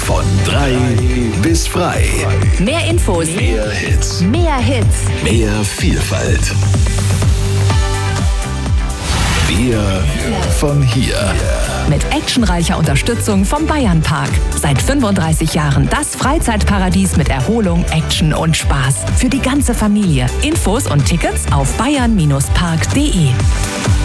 Von 3 bis frei. Mehr Infos, Mehr Hits, mehr Hits. mehr Vielfalt. Wir von hier. Mit actionreicher Unterstützung vom Bayernpark. Seit 35 Jahren das Freizeitparadies mit Erholung, Action und Spaß. Für die ganze Familie. Infos und Tickets auf bayern-park.de.